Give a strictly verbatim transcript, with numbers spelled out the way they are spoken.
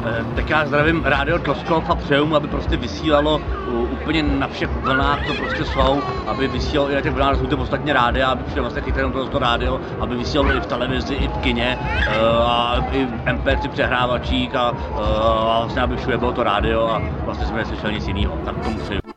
Tak já zdravím Rádio Tloskov a přeju mu, aby prostě vysílalo úplně na všech vlnách, co prostě jsou, aby vysílalo i na těch vlnách, jsou to ostatně rádia, aby přijde vlastně chytré to, to rádio, aby vysílalo i v televizi, i v kině, a i v em pé tři přehrávačích a, a vlastně aby všude bylo to rádio a vlastně jsme neslyšeli nic jiného. Tak tomu přeju.